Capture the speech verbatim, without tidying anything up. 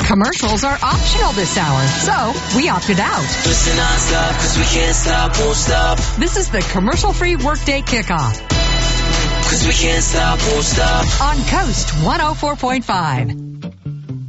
Commercials are optional this hour, so we opted out. Listen non-stop, cause we can't stop, won't stop. This is the commercial-free Workday Kickoff Cause we can't stop, won't stop. on Coast one oh four point five.